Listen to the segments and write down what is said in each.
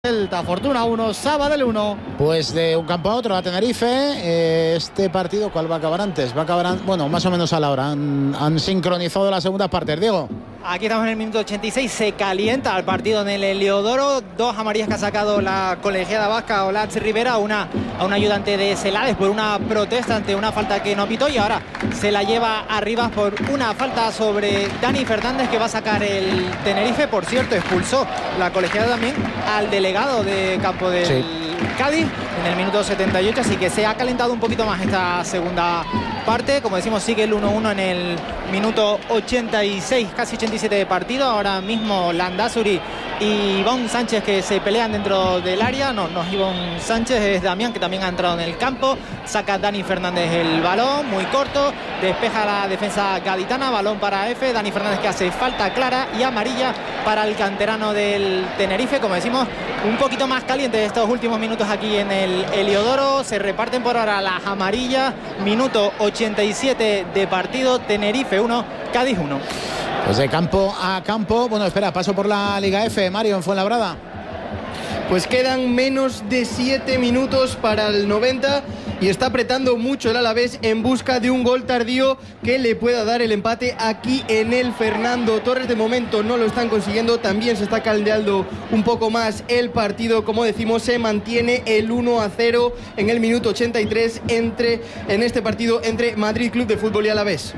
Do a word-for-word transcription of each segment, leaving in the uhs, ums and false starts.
Celta Fortuna uno, Sabadell uno. Pues de un campo a otro, a Tenerife. Eh, este partido, ¿cuál va a acabar antes? Va a acabar, an- bueno, más o menos a la hora. Han, han sincronizado las segundas partes, Diego. Aquí estamos en el minuto ochenta y seis, se calienta el partido en el Heliodoro. Dos amarillas que ha sacado la colegiada vasca Olatz Rivera, una a un ayudante de Celades por una protesta ante una falta que no pitó, y ahora se la lleva arriba por una falta sobre Dani Fernández, que va a sacar el Tenerife. Por cierto, expulsó la colegiada también al delegado de campo del sí. Cádiz en el minuto setenta y ocho, así que se ha calentado un poquito más esta segunda parte. Como decimos, sigue el uno uno en el minuto ochenta y seis, casi ochenta y siete de partido. Ahora mismo Landázuri y Ivón Sánchez que se pelean dentro del área. No, no es Ivón Sánchez, es Damián, que también ha entrado en el campo. Saca Dani Fernández el balón, muy corto, despeja la defensa gaditana, balón para F. Dani Fernández, que hace falta clara y amarilla para el canterano del Tenerife. Como decimos, un poquito más caliente estos últimos minutos aquí en el Heliodoro. Se reparten por ahora las amarillas. Minuto ochenta y siete de partido. Tenerife uno, Cádiz uno. Pues de campo a campo. Bueno, espera, paso por la Liga F. Mario, en Fuenlabrada. Pues quedan menos de siete minutos para el noventa y está apretando mucho el Alavés en busca de un gol tardío que le pueda dar el empate aquí en el Fernando Torres. De momento no lo están consiguiendo. También se está caldeando un poco más el partido. Como decimos, se mantiene el uno a cero en el minuto ochenta y tres entre, en este partido entre Madrid Club de Fútbol y Alavés.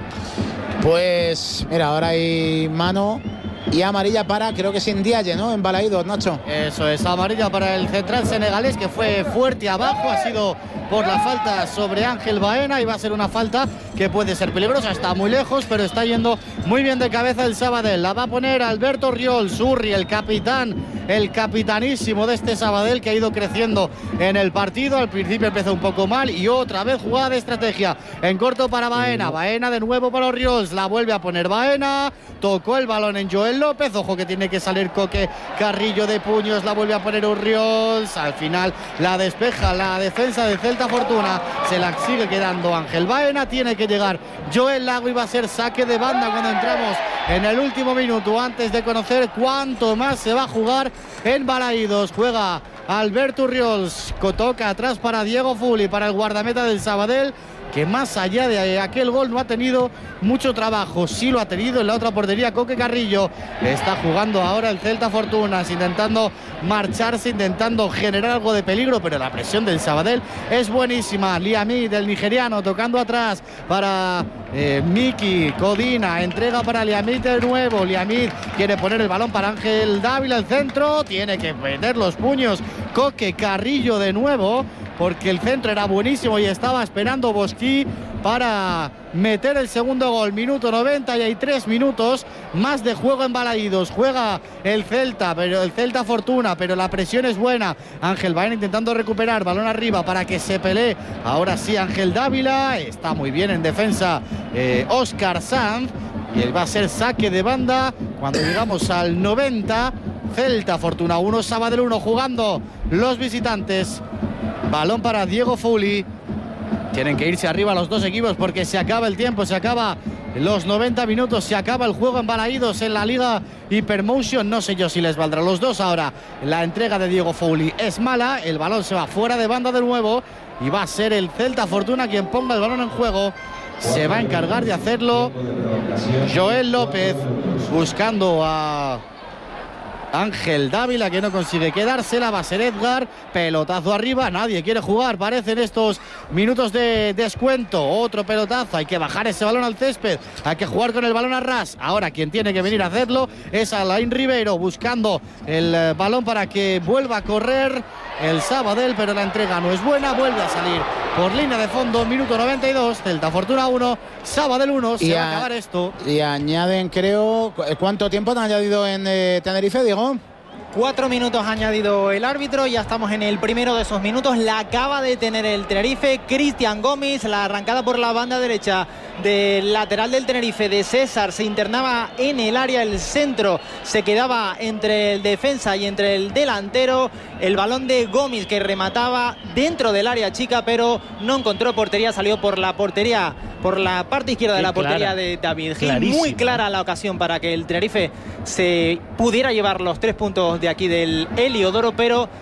Pues mira, ahora hay mano y amarilla para, creo que es Indiaye, ¿no? En Balaídos, Nacho. Eso es, amarilla para el central senegalés, que fue fuerte abajo. Ha sido por la falta sobre Ángel Baena y va a ser una falta que puede ser peligrosa. Está muy lejos, pero está yendo muy bien de cabeza el Sabadell. La va a poner Alberto Riol, Surri, el capitán, el capitanísimo de este Sabadell, que ha ido creciendo en el partido. Al principio empezó un poco mal y otra vez jugada de estrategia en corto para Baena. Baena de nuevo para los Riols, la vuelve a poner Baena. Tocó el balón en Joel López, ojo que tiene que salir Coque Carrillo de puños, la vuelve a poner Urriols. Al final la despeja la defensa de Celta Fortuna, se la sigue quedando Ángel Baena. Tiene que llegar Joel Lago y va a ser saque de banda cuando entramos en el último minuto, antes de conocer cuánto más se va a jugar en Balaídos. Juega Alberto Urriols, toca atrás para Diego Fuli, para el guardameta del Sabadell, que más allá de aquel gol no ha tenido mucho trabajo. Sí lo ha tenido en la otra portería Coque Carrillo. Está jugando ahora el Celta Fortuna, intentando marcharse, intentando generar algo de peligro, pero la presión del Sabadell es buenísima. Liamid, el nigeriano, tocando atrás para eh, Miki Codina, entrega para Liamid de nuevo. Liamid quiere poner el balón para Ángel Dávila, el centro, tiene que meter los puños Coque Carrillo de nuevo, porque el centro era buenísimo y estaba esperando Bosquí para meter el segundo gol. Minuto noventa y hay tres minutos más de juego en Balaídos. Juega el Celta, pero el Celta Fortuna, pero la presión es buena. Ángel Baena intentando recuperar, balón arriba para que se pelee. Ahora sí Ángel Dávila, está muy bien en defensa eh, Óscar Sanz, y va a ser saque de banda cuando llegamos al noventa. Celta Fortuna uno, Sabadell uno, jugando los visitantes. Balón para Diego Fuli. Tienen que irse arriba los dos equipos porque se acaba el tiempo, se acaba los noventa minutos, se acaba el juego en Balaídos en la Liga Hypermotion. No sé yo si les valdrá a los dos ahora. La entrega de Diego Fuli es mala, el balón se va fuera de banda de nuevo y va a ser el Celta Fortuna quien ponga el balón en juego. Se va a encargar de hacerlo Joel López, buscando a Ángel Dávila, que no consigue quedársela. Va a ser Edgar, pelotazo arriba, nadie quiere jugar, parecen estos minutos de descuento. Otro pelotazo, hay que bajar ese balón al césped, hay que jugar con el balón a ras. Ahora quien tiene que venir a hacerlo es Alain Ribeiro, buscando el eh, balón para que vuelva a correr el Sabadell, pero la entrega no es buena, vuelve a salir por línea de fondo. Minuto noventa y dos, Celta Fortuna uno, Sabadell uno. Se va a acabar esto. Y añaden, creo, ¿cuánto tiempo han añadido en eh, Tenerife, Diego? Cuatro minutos ha añadido el árbitro, ya estamos en el primero de esos minutos. La acaba de tener el Tenerife, Cristian Gómez, la arrancada por la banda derecha del lateral del Tenerife, de César, se internaba en el área, el centro se quedaba entre el defensa y entre el delantero. El balón de Gómez, que remataba dentro del área chica, pero no encontró portería, salió por la portería por la parte izquierda Qué de la portería clara. de David Gil. Clarísima. Muy clara la ocasión para que el Tenerife se pudiera llevar los tres puntos de aquí del Heliodoro, pero